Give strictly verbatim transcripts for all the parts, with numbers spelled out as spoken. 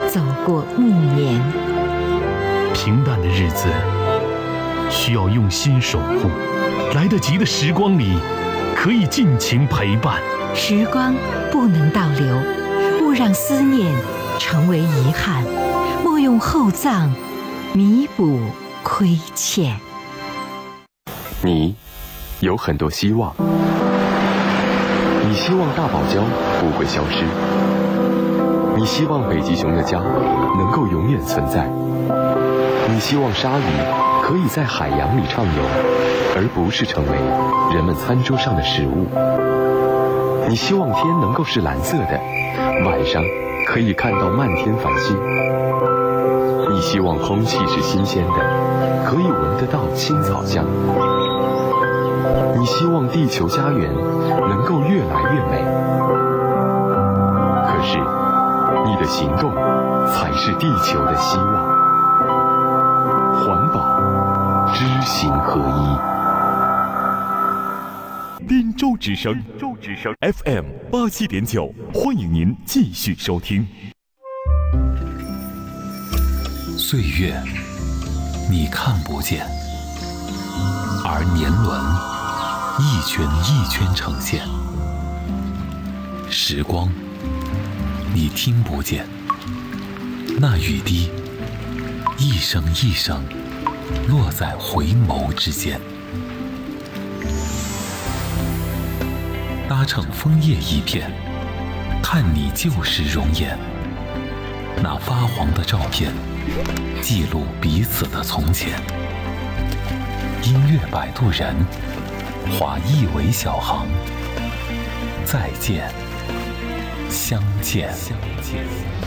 走过暮年。 平淡的日子需要用心守护，来得及的时光里可以尽情陪伴。 时光不能倒流，勿让思念成为遗憾，莫用厚葬弥补亏欠。 你有很多希望，你希望大堡礁不会消失，你希望北极熊的家能够永远存在，你希望鲨鱼可以在海洋里畅游，而不是成为人们餐桌上的食物。你希望天能够是蓝色的，晚上可以看到漫天繁星。你希望空气是新鲜的，可以闻得到青草香。你希望地球家园能够越来越美。可是，你的行动才是地球的希望。环保，知行合一。 滨州之声，州之声 F M 八七点九，欢迎您继续收听。 岁月，你看不见，而年轮一圈一圈呈现；时光，你听不见，那雨滴一声一声落在回眸之间。搭乘枫叶一片，看你旧时容颜。那发黄的照片，记录彼此的从前。音乐摆渡人，划一尾小航。再见，相见。相见。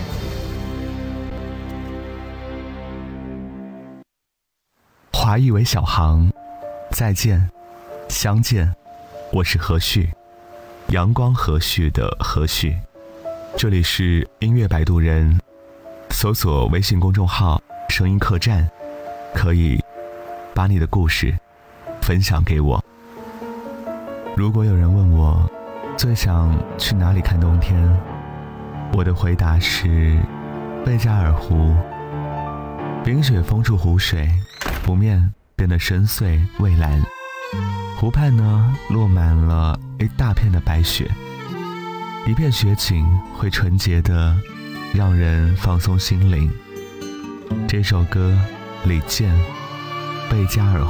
划一尾小航，再见，相见。我是何旭，阳光和煦的何旭。这里是音乐摆渡人，搜索微信公众号声音客栈，可以把你的故事分享给我。如果有人问我最想去哪里看冬天，我的回答是贝加尔湖。冰雪封住湖水，湖面变得深邃蔚蓝，湖畔呢落满了一大片的白雪，一片雪景会纯洁的让人放松心灵。这首歌李健，贝加尔湖。